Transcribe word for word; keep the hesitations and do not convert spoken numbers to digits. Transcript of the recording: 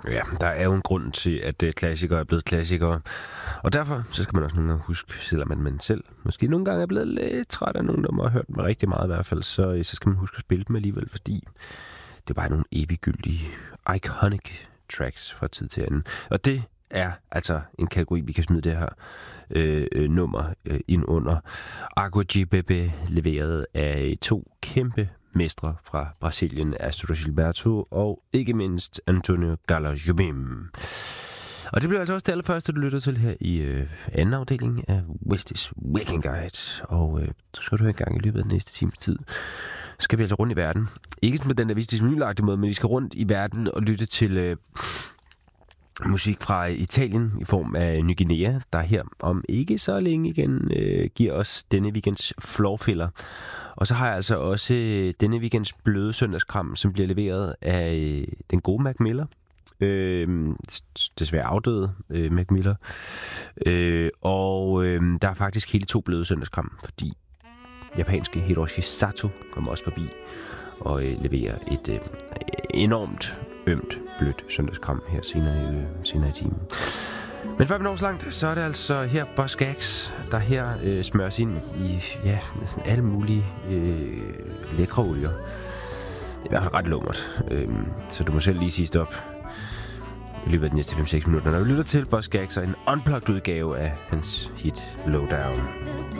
Ja, der er jo en grund til, at klassikere er blevet klassikere. Og derfor så skal man også nogle gange huske, selvom man, man selv måske nogle gange er blevet lidt træt af nogle numre og hørt dem rigtig meget i hvert fald, så, så skal man huske at spille dem alligevel, fordi det er bare nogle eviggyldige, iconic tracks fra tid til anden. Og det er altså en kategori, vi kan smide det her øh, øh, nummer øh, ind under. Água de Bebê, leveret af to kæmpe mestre fra Brasilien, Astor Gilberto og ikke mindst Antonio Carlos Jobim. Og det bliver altså også det allerførste, du lytter til her i øh, anden afdeling af Westies Weekend Guide. Og øh, så skal du høre en gang i løbet af den næste times tid. Skal vi altså rundt i verden. Ikke sådan på den der Westies nylagtige måde, men vi skal rundt i verden og lytte til øh, musik fra Italien i form af Ny Guinea, der her om ikke så længe igen øh, giver os denne weekends floorfiller. Og så har jeg altså også øh, denne weekends bløde søndagskram, som bliver leveret af øh, den gode Mac Miller. Øh, desværre afdøde øh, Mac Miller. Øh, og øh, der er faktisk hele to bløde søndagskram, fordi japanske Hiroshi Sato kommer også forbi og øh, leverer et øh, enormt ømt, blødt søndagskram her senere i, øh, senere i timen. Men før vi når så langt, så er det altså her Boss Gags, der her øh, smøres ind i ja, alle mulige øh, lækre olier. Det er i hvert fald ret lummert, øh, så du må selv lige sige stop i løbet af de næste fem seks minutter, når vi lytter til Boss Gags og en unplugged udgave af hans hit Low Down.